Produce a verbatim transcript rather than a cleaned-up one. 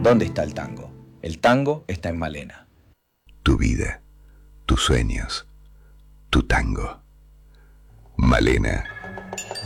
¿Dónde está el tango? El tango está en Malena. Tu vida, tus sueños, tu tango. Malena.